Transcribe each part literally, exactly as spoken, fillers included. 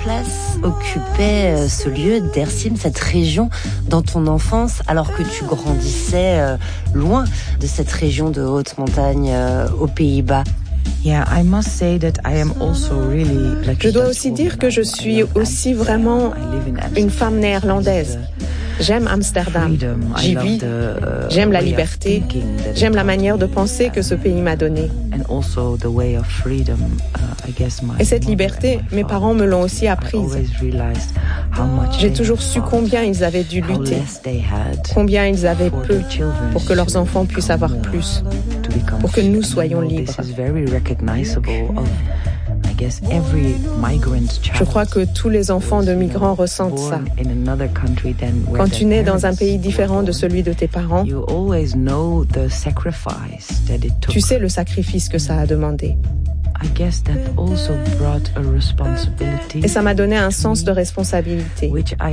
place occupait ce lieu d'Ersim, cette région dans ton enfance, alors que tu grandissais loin de cette région de haute montagne aux Pays-Bas? Je dois aussi dire que je suis aussi vraiment une femme néerlandaise. J'aime Amsterdam, j'y vis, j'aime la liberté, j'aime la manière de penser que ce pays m'a donnée. Et cette liberté, mes parents me l'ont aussi apprise. J'ai toujours su combien ils avaient dû lutter, combien ils avaient peu pour que leurs enfants puissent avoir plus, pour que nous soyons libres. Je crois que tous les enfants de migrants ressentent ça. Quand tu nais dans un pays différent de celui de tes parents, tu sais le sacrifice que ça a demandé. Et ça m'a donné un sens de responsabilité.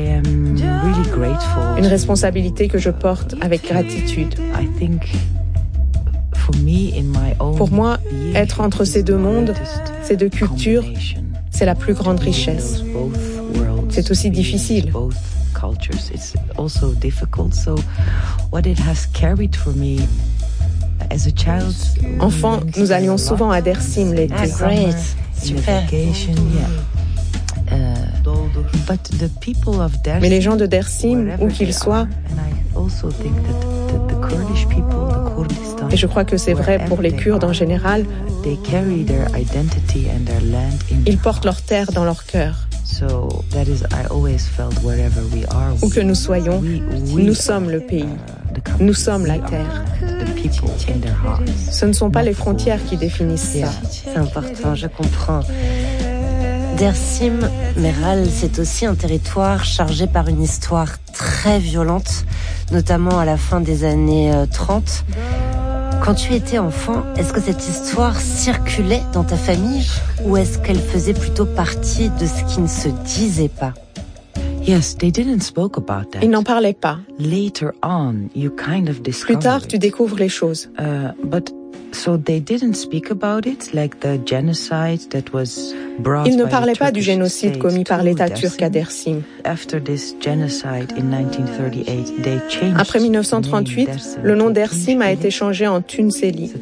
Une responsabilité que je porte avec gratitude. Pour moi, être entre ces deux mondes, ces deux cultures, c'est la plus grande richesse. C'est aussi difficile. Enfant, nous allions souvent à Dersim l'été. Ah, great. Super. Mais les gens de Dersim, où qu'ils soient, et je crois que c'est vrai pour les Kurdes en général, ils portent leur terre dans leur cœur. Où que nous soyons, nous sommes le pays. Nous sommes la terre. Ce ne sont pas les frontières qui définissent ça. C'est important, je comprends. Dersim, Meral, c'est aussi un territoire chargé par une histoire très violente, notamment à la fin des années trente. Quand tu étais enfant, est-ce que cette histoire circulait dans ta famille ou est-ce qu'elle faisait plutôt partie de ce qui ne se disait pas? Ils n'en parlaient pas. Plus tard, tu découvres les choses. Ils ne parlaient pas du génocide commis par l'État turc à Dersim. Après mille neuf cent trente-huit, le nom d'Ersim a été changé en Tunceli,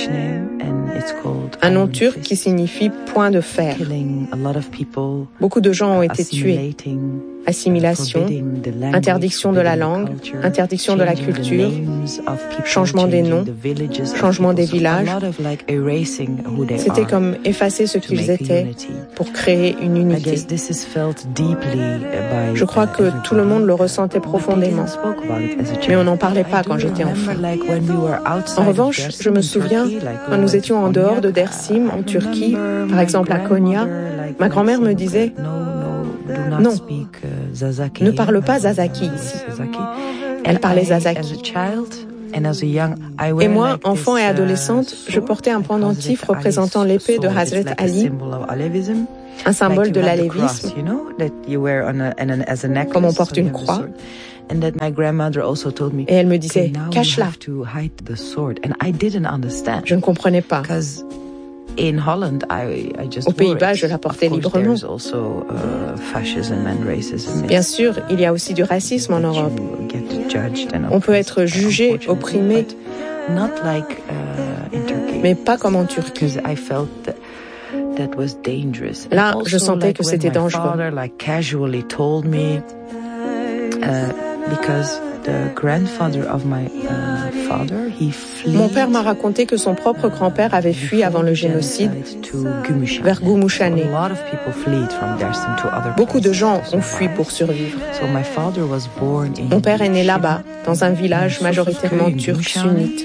un nom turc qui signifie point de fer. Beaucoup de gens ont été tués. Assimilation, interdiction de la langue, interdiction de la culture, changement des noms, changement des villages. C'était comme effacer ce qu'ils étaient pour créer une unité. Je crois que tout le monde le ressentait profondément, mais on n'en parlait pas quand j'étais enfant. En revanche, je me souviens, quand nous étions en dehors de Dersim, en Turquie, par exemple à Konya, ma grand-mère me disait « Non, ne parle pas Zazaki ici. » Elle parlait Zazaki. Et moi, enfant et adolescente, je portais un pendentif représentant l'épée de Hazret Ali, un symbole de l'alévisme, comme on porte une croix. Et elle me disait « Cache-la ». Je ne comprenais pas. Aux Pays-Bas, je la portais librement. Bien sûr, il y a aussi du racisme en Europe. On peut être jugé, opprimé, mais pas comme en Turquie. Là, je sentais que c'était dangereux. Mon père m'a raconté que son propre grand-père avait fui avant le génocide vers Gumushane. Beaucoup de gens ont fui pour survivre. Mon père est né là-bas, dans un village majoritairement turc sunnite.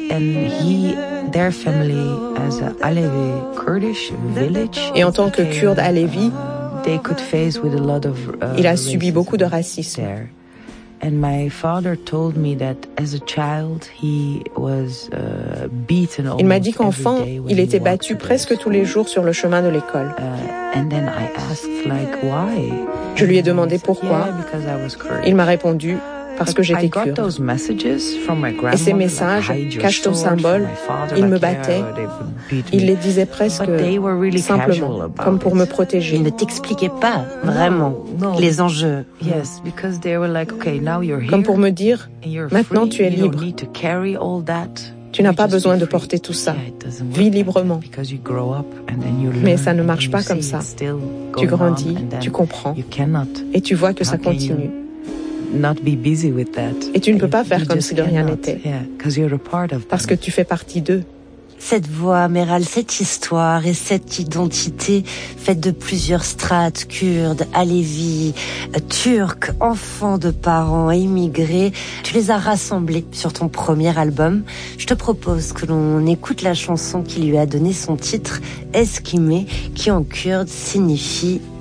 Et en tant que Kurde Alevi, il a subi beaucoup de racisme. And my father told me that as a child he was uh, beaten almost. Il m'a dit qu'enfant, il était battu presque tous les jours sur le chemin de l'école. Uh, and then I asked like why. Je lui ai demandé pourquoi. Yeah, because I was Kurdish. Il m'a répondu parce que j'étais kurde. Et ces messages, cache ton symbole, ils me battaient, ils les disaient presque simplement, comme pour me protéger. Ils ne t'expliquaient pas vraiment les enjeux. Comme pour me dire, maintenant tu es libre. Tu n'as pas besoin de porter tout ça. Vis librement. Mais ça ne marche pas comme ça. Tu grandis, tu comprends, et tu vois que ça continue. Et tu ne peux pas faire comme si de rien n'était, parce que tu fais partie d'eux. Cette voix, Meral, cette histoire et cette identité faite de plusieurs strates, kurdes, alévis, turcs, enfants de parents immigrés, tu les as rassemblés sur ton premier album. Je te propose que l'on écoute la chanson qui lui a donné son titre, Eskimé, qui en kurde signifie